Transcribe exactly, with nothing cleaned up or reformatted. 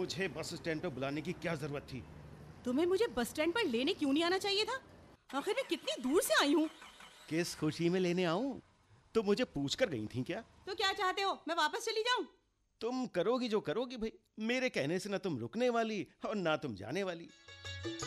मुझे bus stand पर बुलाने की क्या जरूरत थी? तुम्हें मुझे बस स्टैंड पर लेने क्यों नहीं आना चाहिए था? आखिर मैं कितनी दूर से आई हूँ। किस खुशी में लेने आऊं? तो मुझे पूछ कर गई थी क्या? तो क्या चाहते हो, मैं वापस चली जाऊं? तुम करोगी जो करोगी भाई, मेरे कहने से ना तुम रुकने वाली और ना तुम जाने वाली।